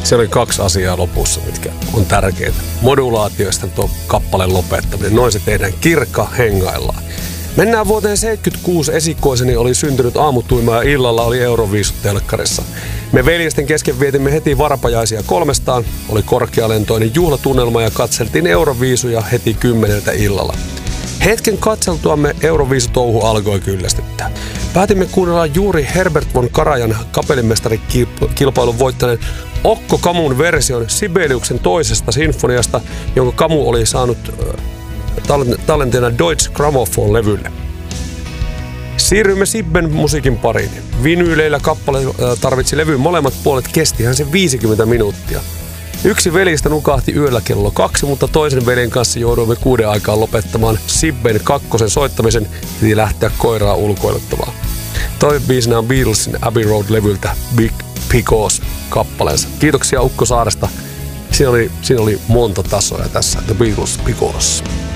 Siellä oli 2 asiaa lopussa, mitkä on tärkeitä. Modulaatioista tuo kappaleen lopettaminen. Noin se tehdään. Kirkka hengaillaan. Mennään vuoteen 76. Esikoiseni oli syntynyt aamutuimaa ja illalla oli Euroviisut telkkarissa. Me veljesten kesken vietimme heti varpajaisia 3. Oli korkealentoinen juhlatunnelma ja katseltiin Euroviisuja heti 10 illalla. Hetken katseltuamme Euroviisutouhu alkoi kyllästyttää. Päätimme kuunnella juuri Herbert von Karajan kapellimestarikilpailun voittaneen Okko Kamun version Sibeliuksen toisesta sinfoniasta, jonka Kamu oli saanut tallenteena Deutsche Grammophon-levylle. Siirryimme Sibben musiikin pariin. Vinyyleillä kappale tarvitsi levyn molemmat puolet, kestihän se 50 minuuttia. Yksi veljistä nukahti yöllä kello 2, mutta toisen veljen kanssa jouduimme 6 aikaan lopettamaan Sibben 2 soittamisen, piti lähteä koiraa ulkoiluttamaan. Toinen biisinä on Beatlesin Abbey Road-levyltä Big Because-kappaleensa. Kiitoksia Ukko Saaresta. Siinä oli monta tasoa tässä, The Beatles Because.